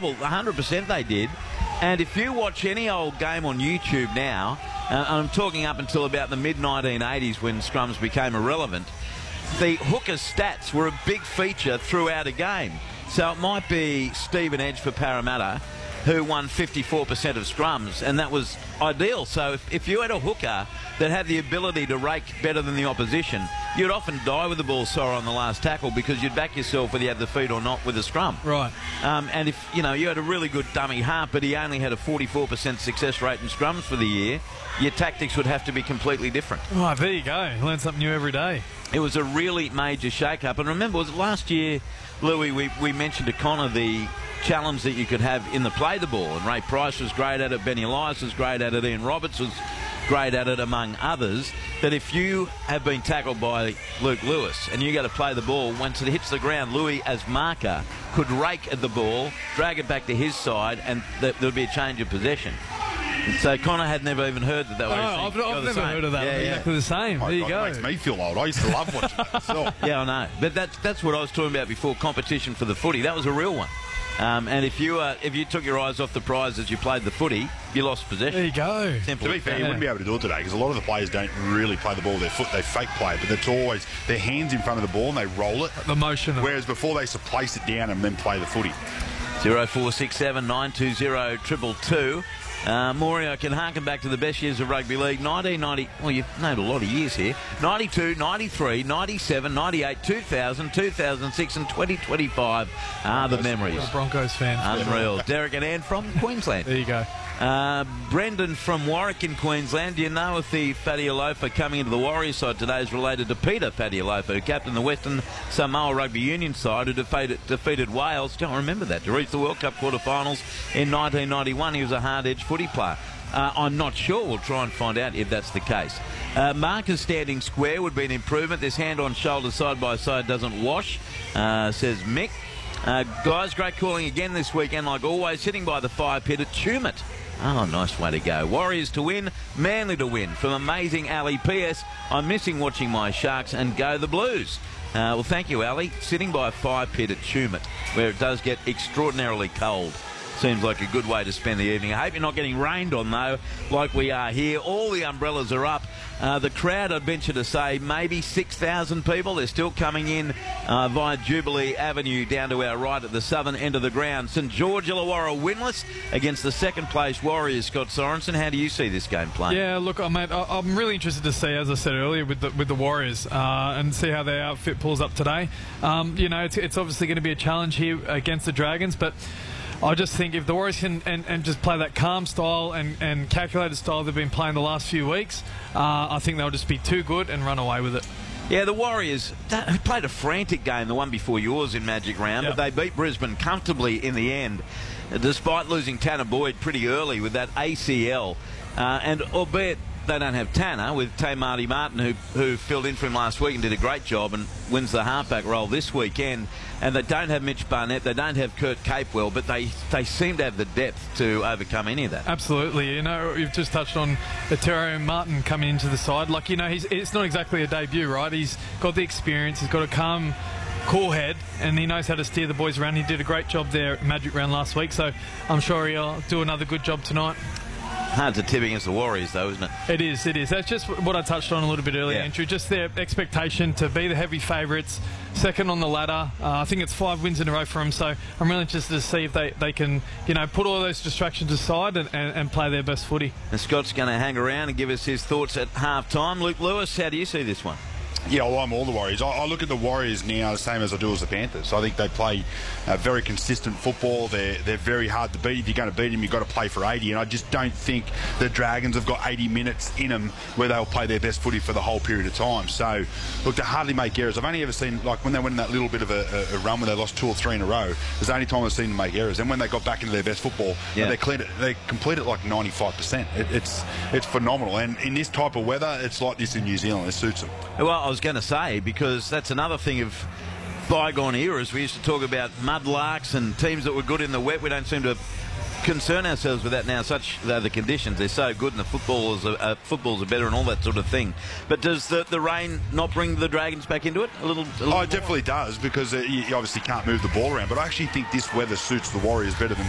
Well, 100% they did. And if you watch any old game on YouTube now, I'm talking up until about the mid-1980s when scrums became irrelevant, the hooker stats were a big feature throughout a game. So it might be Stephen Edge for Parramatta, who won 54% of scrums, and that was ideal. So if you had a hooker that had the ability to rake better than the opposition, you'd often die with the ball sore on the last tackle because you'd back yourself whether you had the feet or not with a scrum. Right. And if you had a really good dummy half, but he only had a 44% success rate in scrums for the year, your tactics would have to be completely different. Oh, there you go. Learn something new every day. It was a really major shake-up. And remember, was it last year, Louis, we mentioned to Connor the challenge that you could have in the play the ball, and Ray Price was great at it, Benny Elias was great at it, Ian Roberts was great at it, among others, that if you have been tackled by Luke Lewis and you go to play the ball, once it hits the ground, Louis, as marker, could rake at the ball, drag it back to his side, and there would be a change of possession. So Connor had never even heard that was. I've never heard of that. Exactly the same. There you go. It makes me feel old. I used to love watching it myself. Yeah, I know. But that's what I was talking about before, competition for the footy. That was a real one. And if you took your eyes off the prize as you played the footy, you lost possession. There you go. Simple. To be fair, you wouldn't be able to do it today because a lot of the players don't really play the ball with their foot. They fake play it, but it's always their hands in front of the ball and they roll it. The motion. Whereas before they used to place it down and then play the footy. 0467 920 222. Maury, I can harken back to the best years of rugby league. 1990, well, you've named a lot of years here. 92, 93, 97, 98, 2000, 2006 and 2025 are the memories. Broncos fan. Unreal. Derek and Ann from Queensland. There you go. Brendan from Warwick in Queensland. Do you know if the Fatialofa coming into the Warriors side today is related to Peter Fatialofa, who captained the Western Samoa Rugby Union side, who defeated Wales? Don't remember that. To reach the World Cup quarterfinals in 1991, he was a hard-edged footy player. I'm not sure. We'll try and find out if that's the case. Marcus standing square would be an improvement. This hand on shoulder side by side doesn't wash, says Mick. Guys, great calling again this weekend, like always, sitting by the fire pit at Tumut. Oh, nice way to go. Warriors to win, Manly to win. From Amazing Ali, P.S. I'm missing watching my Sharks and go the Blues. Well, thank you, Ali. Sitting by a fire pit at Tumut, where it does get extraordinarily cold. Seems like a good way to spend the evening. I hope you're not getting rained on, though, like we are here. All the umbrellas are up. The crowd, I'd venture to say, maybe 6,000 people. They're still coming in via Jubilee Avenue down to our right at the southern end of the ground. St George Illawarra winless against the second-place Warriors. Scott Sorensen, how do you see this game playing? Yeah, look, mate, I'm really interested to see, as I said earlier, with the Warriors and see how their outfit pulls up today. It's obviously going to be a challenge here against the Dragons, but I just think if the Warriors can and just play that calm style and calculated style they've been playing the last few weeks, I think they'll just be too good and run away with it. Yeah, the Warriors played a frantic game, the one before yours in Magic Round, but they beat Brisbane comfortably in the end, despite losing Tanner Boyd pretty early with that ACL. And albeit they don't have Tanner, with Marty Martin, who filled in for him last week and did a great job and wins the halfback role this weekend. And they don't have Mitch Barnett, they don't have Kurt Capewell, but they seem to have the depth to overcome any of that. Absolutely. You've just touched on Terry Martin coming into the side. It's not exactly a debut, right? He's got the experience, he's got a calm, cool head, and he knows how to steer the boys around. He did a great job there at Magic Round last week, so I'm sure he'll do another good job tonight. Hard to tip against the Warriors, though, isn't it? It is. That's just what I touched on a little bit earlier, Andrew. Just their expectation to be the heavy favourites, second on the ladder. I think it's 5 wins in a row for them, so I'm really interested to see if they can, put all those distractions aside and play their best footy. And Scott's going to hang around and give us his thoughts at half-time. Luke Lewis, how do you see this one? Yeah, well, I'm all the Warriors. I look at the Warriors now the same as I do as the Panthers. I think they play very consistent football. They're very hard to beat. If you're going to beat them, you've got to play for 80. And I just don't think the Dragons have got 80 minutes in them where they'll play their best footy for the whole period of time. So, look, they hardly make errors. I've only ever seen, like, when they went in that little bit of a run where they lost 2 or 3 in a row, it's the only time I've seen them make errors. And when they got back into their best football, they complete it like 95%. It's phenomenal. And in this type of weather, it's like this in New Zealand. It suits them. Well, I was going to say, because that's another thing of bygone eras. We used to talk about mudlarks and teams that were good in the wet. We don't seem to concern ourselves with that now. Such are the conditions. They're so good and the footballs are better and all that sort of thing. But does the rain not bring the Dragons back into it a little it definitely does, because you obviously can't move the ball around. But I actually think this weather suits the Warriors better than